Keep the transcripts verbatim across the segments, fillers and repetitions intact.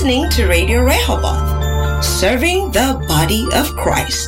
listening to Radio Rehoboth, serving the body of Christ.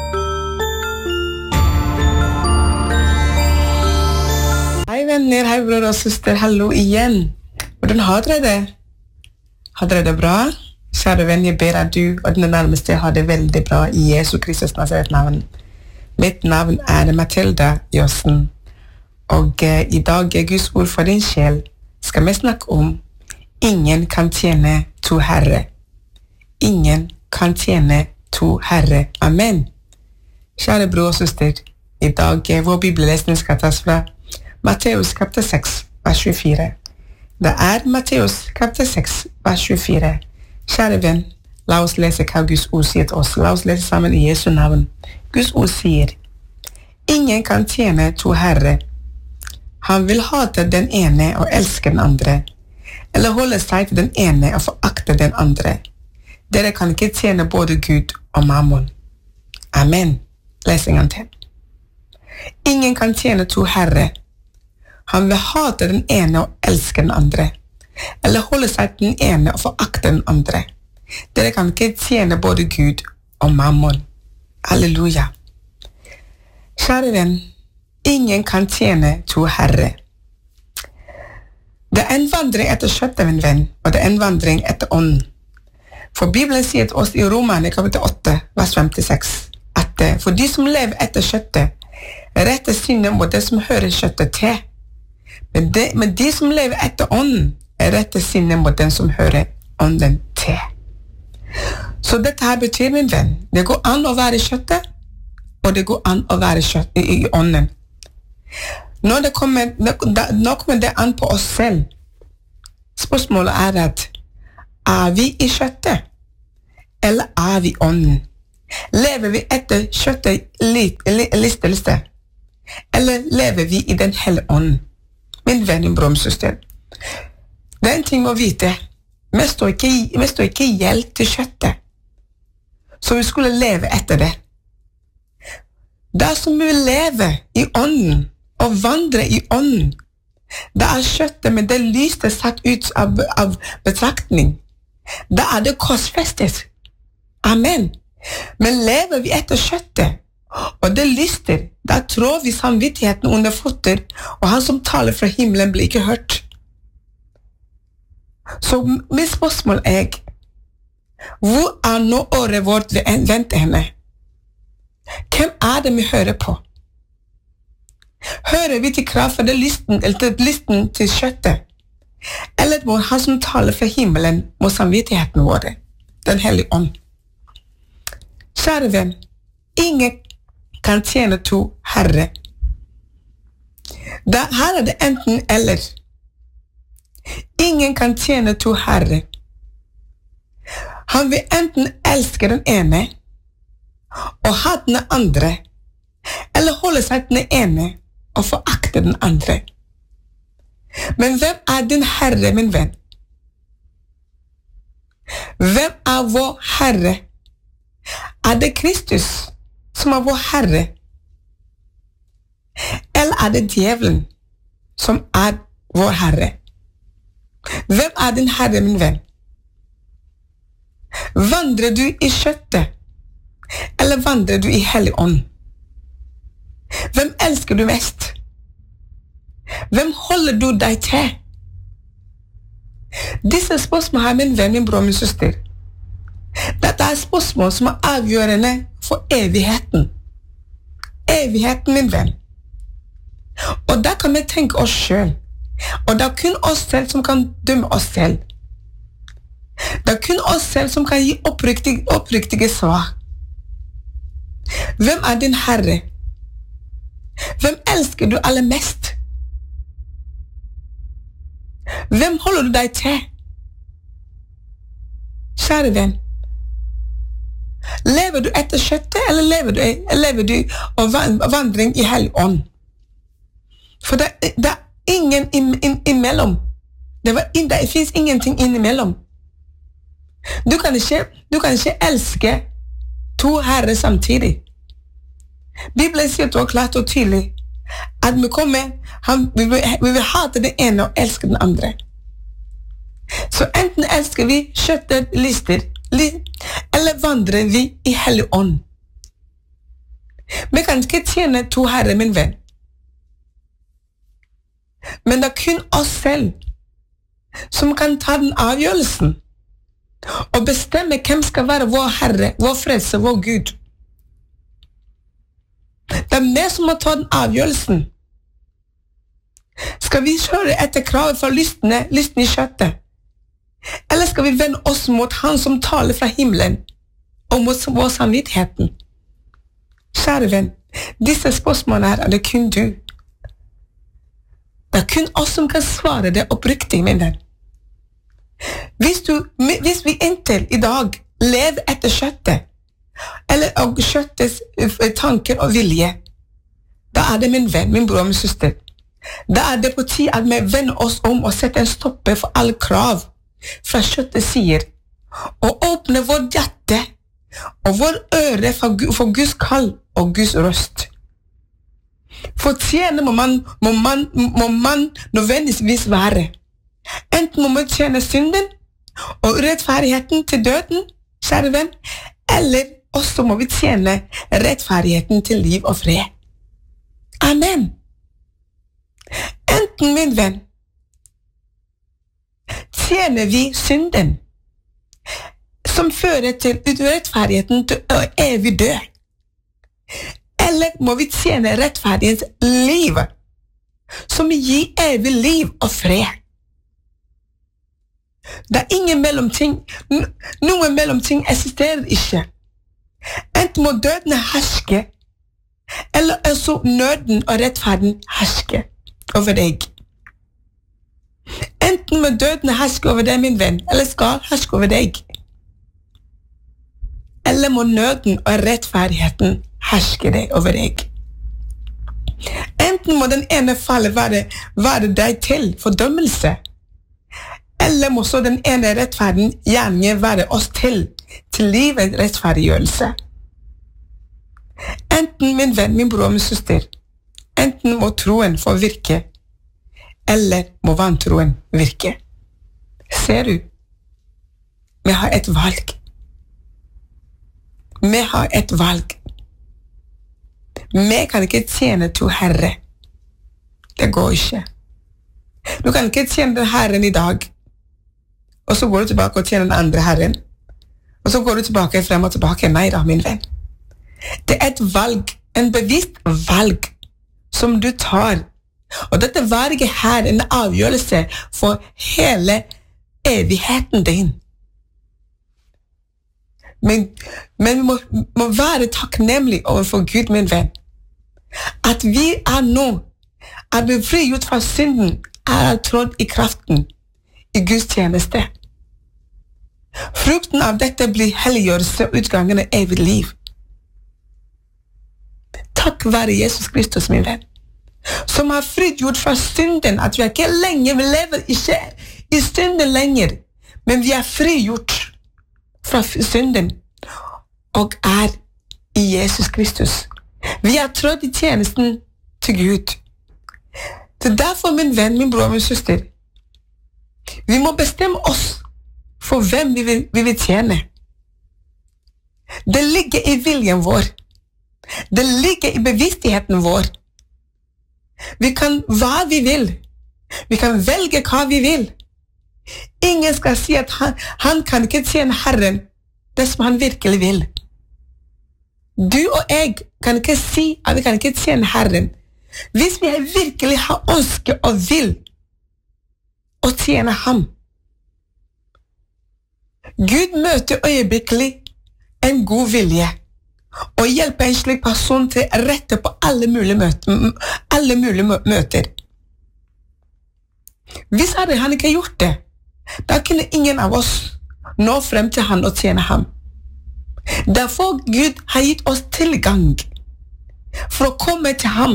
Hei venner, hei bror og søster, hallo igjen. Hvordan har dere det? Har dere det bra? Kjære venn, jeg ber at du og dine nærmeste har det veldig bra i Jesu Kristus Nazaret navn. Mitt navn er Matilda Jossen, og uh, i dag er Guds ord for din sjel skal vi snakke om ingen kan tjene to herre. Ingen kan tjene to herre. Amen. Kjære bror og søster, i dag er vår bibellesning skal tas fra Matteus kapitel seks, vers tjuefire. Det er Matteus kapitel seks, vers tjuefire. Kjære venn, la oss lese hva Guds ord sier til oss. La oss lese sammen i Jesu navn. Guds ord sier, ingen kan tjene to herre. Han vil hate den ene og elske den andre, eller holde seg til den ene og forakte den andre. Dere kan ikke tjene både Gud og mammon. Amen. Lesingen til. Ingen kan tjene to herre. Han vil hate den ene og elske den andre, eller holde seg til den ene og forakte den andre. Dere kan ikke tjene både Gud og mammon. Halleluja. Kjære venn, ingen kan tjene to herre. Det er en vandring etter kjøttet, min venn, og det er en vandring etter ånden. For Bibelen sier til oss i Romerne kapitel åtte, vers femtiseks, at for de som lever etter kjøttet, retter sinnet mot det som hører kjøttet til. Men de, men de som lever etter ånden, retter sinnet mot den som hører ånden til. Så dette her betyr, min venn, det går an å være kjøttet, og det går an å være kjøtt i, i ånden. Nå, det kommer, nå kommer det an på oss selv. Spørsmålet er at, er vi i kjøttet, eller er vi ånden? Lever vi etter kjøttet liste, liste, eller lever vi i den hele ånden? Min venn og bror og søster, det er en ting å vite. Vi står ikke, vi står ikke i gjeld til kjøttet, så vi skulle leve etter det. Det som vi lever i ånden, og vandre i ånden, det er kjøttet, men det lyste satt ut av, av betraktning. Da er det korsfestet. Amen. Men lever vi etter kjøttet, og det lyster, da tror vi samvittigheten under fotter, og han som taler fra himmelen blir ikke hørt. Så mitt spørsmål er, hvor er nå året vårt ved vente henne? Hvem er det vi hører på? Hører vi til kraft for det listen, eller til listen til kjøttet? Eller må han som taler fra himmelen må samvittigheten vår, den hellige ånd? Kjære venn, ingen kan tjene to herre. Da, her er det enten eller. Ingen kan tjene to herre. Han vil enten elske den ene, og hate den andre, eller holde seg til den ene, og forakte den andre. Men hvem er din herre, min venn? Hvem er vår herre? Er det Kristus som er vår herre? Eller er det djevelen som er vår herre? Hvem er din herre, min venn? Vandrer du i kjøttet, eller vandrer du i hellig ånd? Hvem elsker du mest? Hvem holder du deg til? Disse spørsmål har min venn, min bror, min søster. Dette er spørsmål som er avgjørende for evigheten. Evigheten, min venn. Og da kan vi tenke oss selv. Og det er kun oss selv som kan dømme oss selv. Det er kun oss selv som kan gi oppriktige, oppriktige svar. Hvem er din herre? Hvem elsker du aller mest? Hvem holder du deg til? Kjære venn, lever du etter kjøttet, eller lever du, lever du av vandring i hellig ånd? For det, det er ingen imellom. Det, var, det finnes ingenting innimellom. Du kan ikke, du kan ikke elske to herrer samtidig. Bibelen sier det klart og tydelig at vi kommer, han, vi, vil, vi vil hate den ene og elske den andre. Så Så enten elsker vi kjøttet lister, eller vandrer vi i hellig ånd. Vi kan ikke tjene to herrer, min venn. Men det er kun oss selv som kan ta den avgjørelsen og bestemme hvem skal være vår herre, vår frelse, vår Gud. Det er vi som må ta den avgjørelsen. Skal vi kjøre etter kravet fra lystene, lystene i kjøttet? Eller skal vi vende oss mot han som taler fra himmelen og mot vår samvittigheten? Kjære venn, disse spørsmålene her er det kun du. Det er kun oss som kan svare det oppriktig, min venn. Hvis, du, hvis vi inntil i dag lever etter kjøttet, eller av kjøttets tanker og vilje, da er det min venn, min bror og min søster. Da er det på tid at vi vender oss om og setter en stopper for alle krav fra kjøttet sier, og åpner vår hjerte og vår øre for, for Guds kall og Guds røst. For tjene må man, må man, må man nødvendigvis være. Enten må man tjene synden og rettferdigheten til døden, kjære venn, eller også må vi tjene rettferdigheten til liv og fred. Amen. Enten, min venn, tjener vi synden, som fører til urettferdigheten til evig død, eller må vi tjene rettferdighetens liv, som gir evig liv og fred. Det er ingen mellomting. Noen mellomting eksisterer ikke. Enten må døden herske, eller også nøden og rettferden herske over deg. Enten må døden herske over deg, min venn, eller skal herske over deg. Eller må nøden og rettferdigheten herske deg over deg. Enten må den ene fallet være, være deg til fordømmelse, eller må så den ene rettferden gjerne være oss til, til livets rettferdiggjørelse. Enten, min venn, min bror og min søster, enten må troen få virke, eller må vantroen virke. Ser du? Vi har et valg. Vi har et valg. Vi kan ikke tjene to herre. Det går ikke. Du kan ikke tjene den herren i dag, og så går du tilbake og tjener den andre herren. Og så går du tilbake frem og tilbake. Nei da, min venn. Det er et valg, en bevisst valg, som du tar. Og dette valget her er en avgjørelse for hele evigheten din. Men, men vi må, må være takknemlige overfor Gud, min venn. At vi er nå, at vi er frigjort fra synden, er trådt i kraften i Guds tjeneste. Frukten av dette blir helliggjørelse og utgangen av evig liv. Takk være Jesus Kristus, min venn, som har frigjort fra synden, at vi er ikke lenger, vi lever ikke i synden lenger, men vi er frigjort fra synden og er i Jesus Kristus. Vi er trådt i tjenesten til Gud. Så derfor, min venn, min bror og min søster, vi må bestemme oss for hvem vi vil, vi vil tjene. Det ligger i viljen vår. Det ligger i bevisstheten vår. Vi kan hva vi vil. Vi kan velge hva vi vil. Ingen skal si at han, han kan ikke tjene Herren det som han virkelig vil. Du og jeg kan ikke si at vi kan ikke tjene Herren hvis vi virkelig har ønske og vil å tjene ham. Gud møter øyeblikkelig en god vilje og hjelper en slik person til å rette på alle mulige møter. Alle mulige møter. Hvis hadde han ikke gjort det, da kunne ingen av oss nå frem til han og tjene ham. Derfor Gud har gitt oss tilgang for å komme til ham.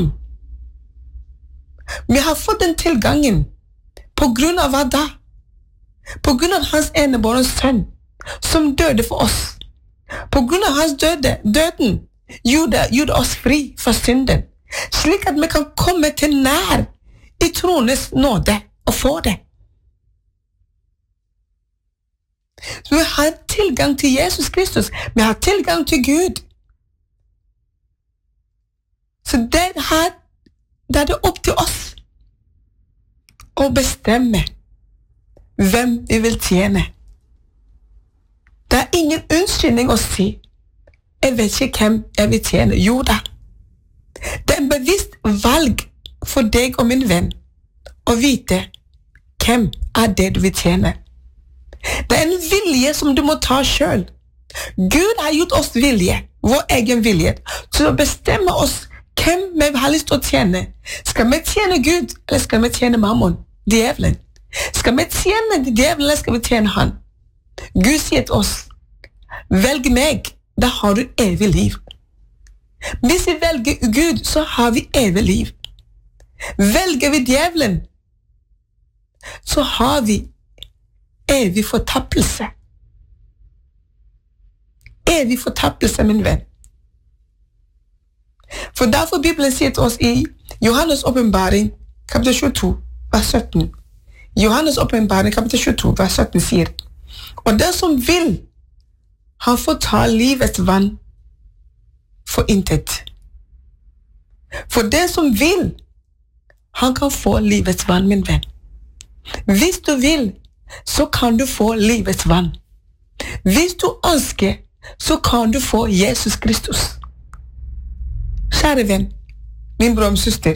Vi har fått den tilgangen på grunn av hva da? På grunn av hans enebårne sønn, som døde for oss. På grunn av hans døde, døden gjorde, gjorde oss fri fra synden, slik at vi kan komme til nær i trones nåde og få det. Så vi har tilgang til Jesus Kristus. Vi har tilgang til Gud. Så det, her, det er det opp til oss å bestemme hvem vi vil tjene. Det er ingen unnskyldning å si jeg vet ikke hvem jeg vil tjene. Jo da. Det er en bevisst valg for deg og min venn å vite hvem er det du vil tjene. Det er en vilje som du må ta selv. Gud har gjort oss vilje, vår egen vilje, til å bestemme oss hvem vi har lyst til å tjene. Skal vi tjene Gud, eller skal vi tjene mammon, djevelen? Skal vi tjene djevelen, eller skal vi tjene han? Gud sier til oss, velg meg, da har du evig liv. Hvis vi velger Gud, så har vi evig liv. Velger vi djevelen, så har vi evig fortappelse. Evig fortappelse, min venn. For derfor Bibelen sier til oss i Johannes åpenbaring, kapittel tjueto, vers sytten. Johannes åpenbaring, kapittel tjueto, vers sytten sier, og det som vil, han får ta livets vann for intet. For det som vil, han kan få livets vann, min venn. Hvis du vil, så kan du få livets vann. Hvis du ønsker, så kan du få Jesus Kristus. Kjære venn, min bror og søster,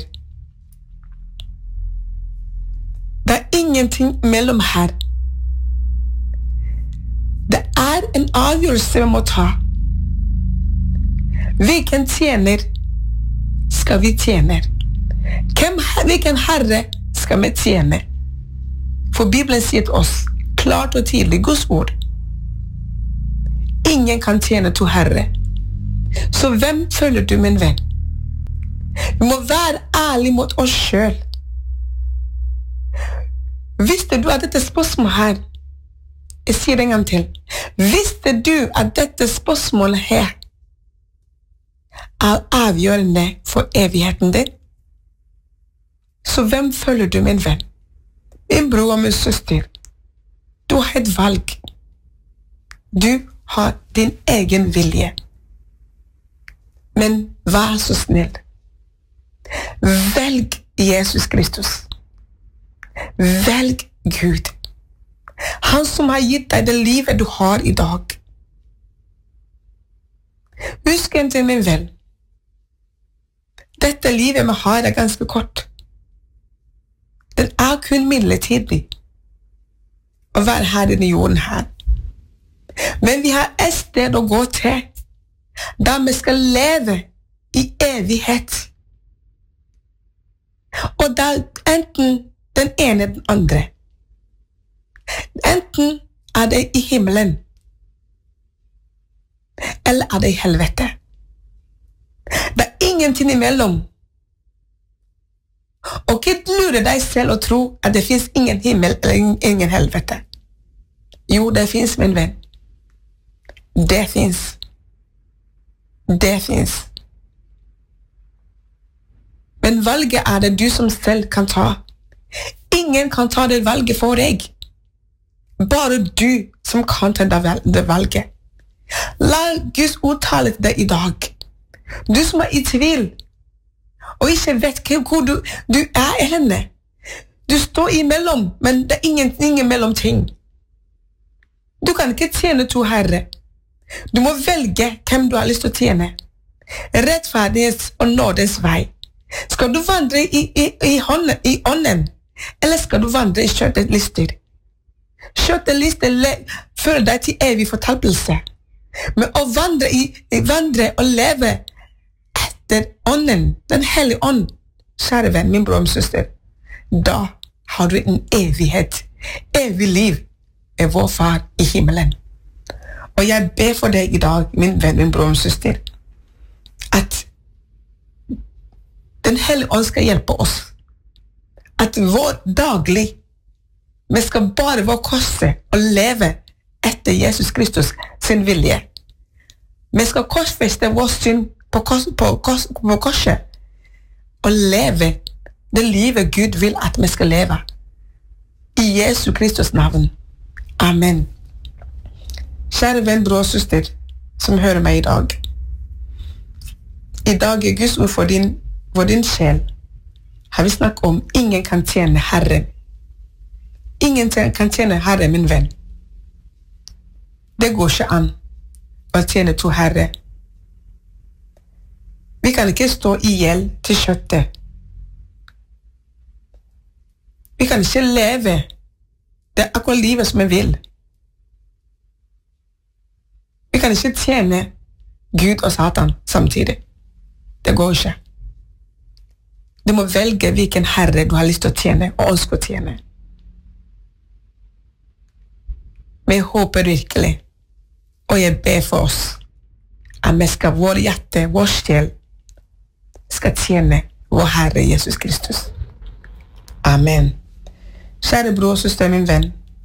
det er ingenting mellom her. Det er en avgjørelse vi må ta. Hvilken tjener skal vi tjene? Hvem, hvilken herre skal vi tjene? For Bibelen sier til oss, klart og tydelig, Guds ord. Ingen kan tjene to herre. Så hvem følger du, min venn? Vi må være ærlig mot oss selv. Visste du at dette spørsmålet her, jeg sier det en gang til, visste du at dette spørsmålet her er avgjørende for evigheten din? Så hvem følger du, min venn? Min bror og min søster, du har et valg. Du har din egen vilje. Men vær så snill. Velg Jesus Kristus. Velg Gud. Han som har gitt deg det livet du har i dag. Husk en til, min venn. Dette livet vi har er ganske kort. Den er kun midlertidig å være her i den jorden her. Men vi har et sted å gå til, der vi skal leve i evighet. Og da enten den ene den andre. Enten er det i himmelen, eller er det i helvete. Det er ingenting imellom. Og ikke lure deg selv og tro at det finnes ingen himmel eller ingen helvete. Jo, det finnes, min venn. Det finnes. Det finnes. Men valget er det du som selv kan ta. Ingen kan ta det valget for deg. Bare du som kan ta det valget. La Guds ord tale til deg i dag. Du som er i tvil, og ikke vet hvor du, du er henne. Du står imellom, men det er ingen, ingen mellomting. Du kan ikke tjene to herre. Du må velge hvem du har lyst til å tjene. Rettferdighets og nådens vei. Skal du vandre i, i, i, hånden, i ånden, eller skal du vandre i kjøttets lister? Kjøttets lister fører deg til evig fortapelse. Men å vandre, i, vandre og leve etter ånden, den hellige ånd, kjære venn, min bror og søster, da har du en evighet, evig liv med vår far i himmelen. Og jeg ber for deg i dag, min venn, min bror og søster, at den hellige ånd skal hjelpe oss. At vår daglig, vi skal bare vår koste og leve etter Jesus Kristus sin vilje. Vi skal korsfeste vår synd på, kors, på, kors, på korset og leve det livet Gud vil at vi skal leve. I Jesus Kristus navn. Amen. Kjære venn, bror og søster, som hører meg i dag. I dag er Guds ord for din, for din sjel. Har vi snakket om ingen kan tjene Herren. Ingen kan tjene Herren, min venn. Det går ikke an å tjene to herre. Vi kan ikke stå i gjeld til kjøttet. Vi kan ikke leve det er akkurat livet som vi vil. Vi kan ikke tjene Gud og Satan samtidig. Det går ikke. Du må velge hvilken herre du har lyst til å tjene og ønsker å tjene. Men jeg håper virkelig, og jeg ber for oss, at vi skal vår hjerte, vår sjel, skal tjene vår Herre Jesus Kristus. Amen. Kjære bror og søster, min venn.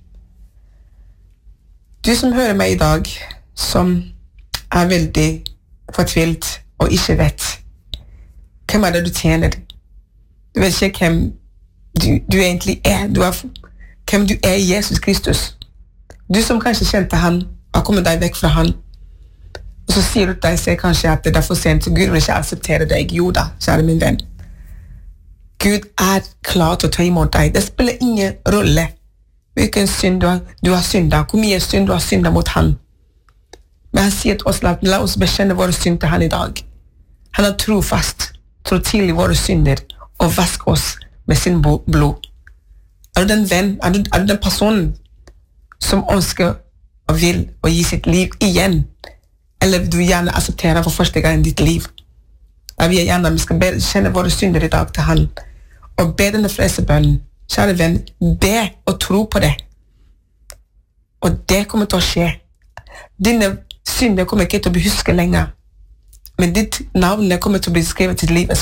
Du som hører meg i dag, som er veldig fortvilt og ikke vet hvem er det du tjener. Du vet ikke hvem du, du egentlig er. Du er. Hvem du er i Jesus Kristus. Du som kanskje kjente han, og kommer deg vekk fra han, og så sier du til deg selv kanskje at det er for sent, så Gud vil ikke akseptere deg. Jo da, kjære min venn. Gud er klar til å ta imot deg. Det spiller ingen rolle hvilken synd du har, du har syndet, hvor mye synd du har syndet mot han. Men han sier til oss, la, la oss bekjenne våre synd til han i dag. Han er trofast, trå til i våre synder, og vask oss med sin blod. Er du den venn, er du, er du den personen som ønsker og vil og gi sitt liv igjen, eller vil du gjerne akseptere for første gang i ditt liv? Jeg vil gjerne, vi skal bekjenne våre synder i dag til han, og be denne frelsebønnen. Kjære venn, be og tro på det. Og det kommer til å skje. Dine synder kommer ikke til å bli husket lenger, men ditt navn kommer til å bli skrevet til livet